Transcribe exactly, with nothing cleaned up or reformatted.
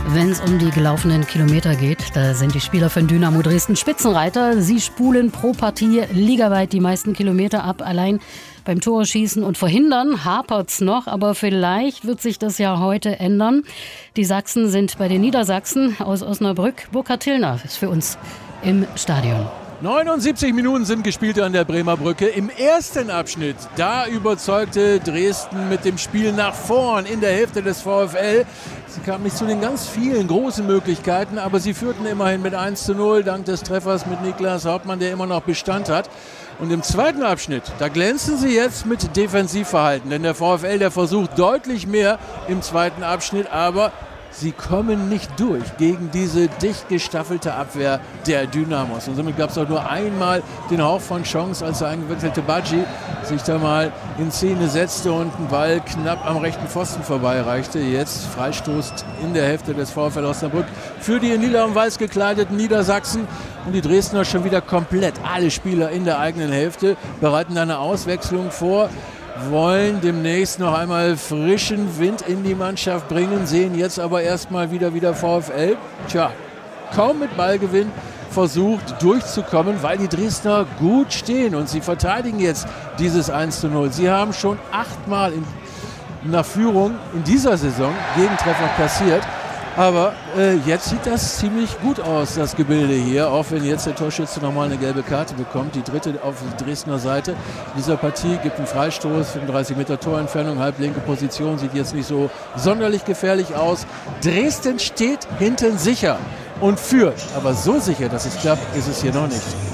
Wenn es um die gelaufenen Kilometer geht, da sind die Spieler von Dynamo Dresden Spitzenreiter. Sie spulen pro Partie ligaweit die meisten Kilometer ab. Allein beim Torschießen und Verhindern hapert's noch, aber vielleicht wird sich das ja heute ändern. Die Sachsen sind bei den Niedersachsen aus Osnabrück. Burkhard Tillner ist für uns im Stadion. neunundsiebzig Minuten sind gespielt an der Bremer Brücke. Im ersten Abschnitt, da überzeugte Dresden mit dem Spiel nach vorn in der Hälfte des VfL. Sie kamen nicht zu den ganz vielen großen Möglichkeiten, aber sie führten immerhin mit eins zu null, dank des Treffers mit Niklas Hauptmann, der immer noch Bestand hat. Und im zweiten Abschnitt, da glänzen sie jetzt mit Defensivverhalten, denn der VfL, der versucht deutlich mehr im zweiten Abschnitt, aber sie kommen nicht durch gegen diese dicht gestaffelte Abwehr der Dynamos. Und somit gab es auch nur einmal den Hauch von Chance, als der eingewechselte Badji sich da mal in Szene setzte und einen Ball knapp am rechten Pfosten vorbeireichte. Jetzt Freistoß in der Hälfte des VfL Osnabrück für die in lila und weiß gekleideten Niedersachsen. Und die Dresdner schon wieder komplett alle Spieler in der eigenen Hälfte, bereiten eine Auswechslung vor, wollen demnächst noch einmal frischen Wind in die Mannschaft bringen, sehen jetzt aber erstmal wieder wieder VfL. Tja, kaum mit Ballgewinn versucht durchzukommen, weil die Dresdner gut stehen und sie verteidigen jetzt dieses eins zu null. Sie haben schon achtmal in, nach Führung in dieser Saison Gegentreffer kassiert. Aber äh, jetzt sieht das ziemlich gut aus, das Gebilde hier, auch wenn jetzt der Torschütze nochmal eine gelbe Karte bekommt. Die dritte auf der Dresdner Seite dieser Partie gibt einen Freistoß, fünfunddreißig Meter Torentfernung, halblinke Position, sieht jetzt nicht so sonderlich gefährlich aus. Dresden steht hinten sicher und führt, aber so sicher, dass es klappt, ist es hier noch nicht.